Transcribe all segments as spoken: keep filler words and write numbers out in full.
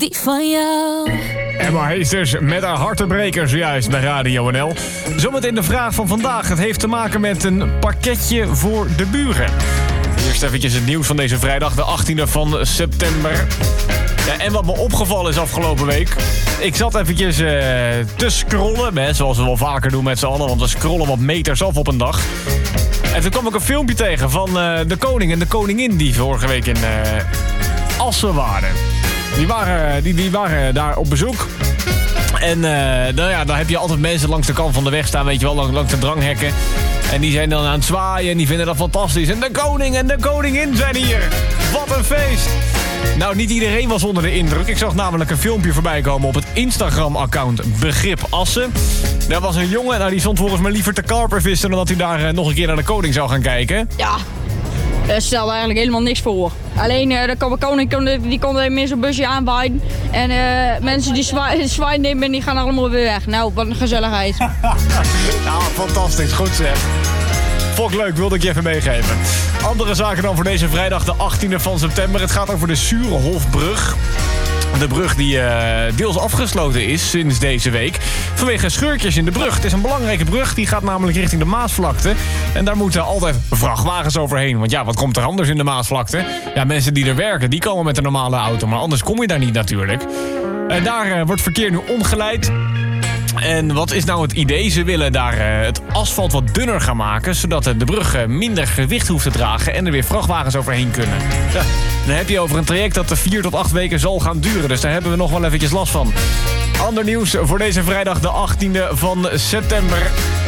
die van jou. Emma Heesters met haar hartenbrekers juist bij Radio N L. Zometeen de vraag van vandaag. Het heeft te maken met een pakketje voor de buren. Eerst eventjes het nieuws van deze vrijdag, de achttiende van september. Ja, en wat me opgevallen is afgelopen week. Ik zat eventjes uh, te scrollen, hè, zoals we wel vaker doen met z'n allen. Want we scrollen wat meters af op een dag. En toen kwam ik een filmpje tegen van uh, de koning en de koningin die vorige week in uh, Assen waren. Die waren, die, die waren daar op bezoek. En uh, nou ja, dan heb je altijd mensen langs de kant van de weg staan, weet je wel, langs, langs de dranghekken. En die zijn dan aan het zwaaien en die vinden dat fantastisch. En de koning en de koningin zijn hier. Wat een feest. Nou, niet iedereen was onder de indruk. Ik zag namelijk een filmpje voorbij komen op het Instagram-account Begrip Assen. Daar was een jongen, nou, die stond volgens mij liever te karpervissen dan dat hij daar uh, nog een keer naar de koning zou gaan kijken. Ja, dat stelde eigenlijk helemaal niks voor. Alleen uh, de koning die kon even zo'n busje aanwaaien. En uh, mensen die zwaaien zwaai nemen en die gaan allemaal weer weg. Nou, wat een gezelligheid. Nou, fantastisch. Goed zeg. Vond ik leuk, wilde ik je even meegeven. Andere zaken dan voor deze vrijdag, de achttiende van september. Het gaat over de Surenhofbrug. De brug die uh, deels afgesloten is sinds deze week vanwege scheurtjes in de brug. Het is een belangrijke brug, die gaat namelijk richting de Maasvlakte. En daar moeten altijd vrachtwagens overheen. Want ja, wat komt er anders in de Maasvlakte? Ja, mensen die er werken, die komen met een normale auto. Maar anders kom je daar niet natuurlijk. En daar uh, wordt verkeer nu omgeleid. En wat is nou het idee? Ze willen daar uh, het asfalt wat dunner gaan maken, zodat uh, de brug uh, minder gewicht hoeft te dragen en er weer vrachtwagens overheen kunnen. Ja, dan heb je over een traject dat de vier tot acht weken zal gaan duren. Dus daar hebben we nog wel eventjes last van. Ander nieuws voor deze vrijdag, de achttiende van september.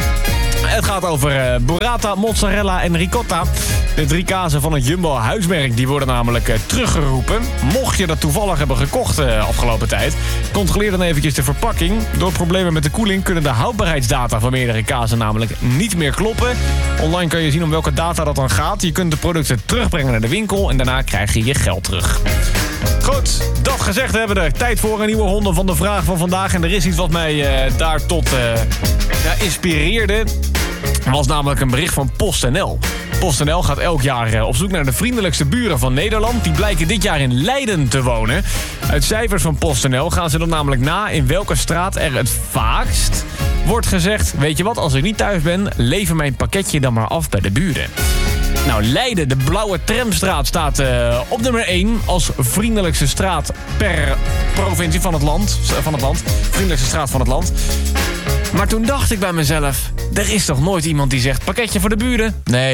Het gaat over uh, burrata, mozzarella en ricotta. De drie kazen van het Jumbo huismerk die worden namelijk uh, teruggeroepen. Mocht je dat toevallig hebben gekocht uh, afgelopen tijd, controleer dan eventjes de verpakking. Door problemen met de koeling kunnen de houdbaarheidsdata van meerdere kazen namelijk niet meer kloppen. Online kan je zien om welke data dat dan gaat. Je kunt de producten terugbrengen naar de winkel en daarna krijg je je geld terug. Goed, dat gezegd hebben we er. Tijd voor een nieuwe ronde van de vraag van vandaag. En er is iets wat mij uh, daar tot uh, ja, inspireerde. Was namelijk een bericht van PostNL. PostNL gaat elk jaar op zoek naar de vriendelijkste buren van Nederland. Die blijken dit jaar in Leiden te wonen. Uit cijfers van PostNL gaan ze dan namelijk na in welke straat er het vaakst wordt gezegd: weet je wat, als ik niet thuis ben, lever mijn pakketje dan maar af bij de buren. Nou, Leiden, de Blauwe Tramstraat, staat uh, op nummer één als vriendelijkste straat per provincie van het land. Van het land. Vriendelijkste straat van het land. Maar toen dacht ik bij mezelf, er is toch nooit iemand die zegt pakketje voor de buren? Nee.